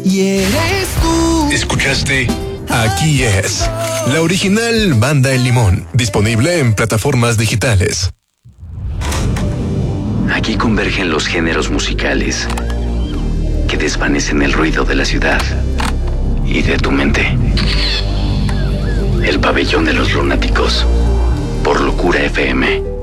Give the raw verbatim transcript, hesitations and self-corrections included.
y eres tú. Escuchaste Aquí es, la original Banda El Limón, disponible en plataformas digitales. Aquí convergen los géneros musicales que desvanecen el ruido de la ciudad y de tu mente. El pabellón de los lunáticos, por Locura F M.